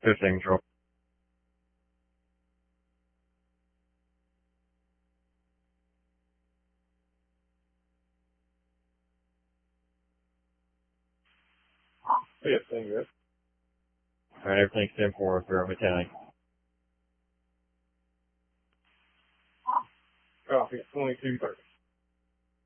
15 control. Yeah, thank you. Alright, everything's 10-4, through metallic. Copy, 2230.